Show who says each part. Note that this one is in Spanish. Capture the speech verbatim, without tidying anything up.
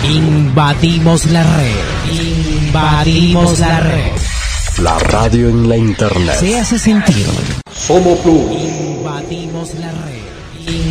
Speaker 1: Invadimos la red. Invadimos la red.
Speaker 2: La radio en la internet
Speaker 1: Se hace sentir.
Speaker 2: Somo Plus.
Speaker 1: Invadimos la red.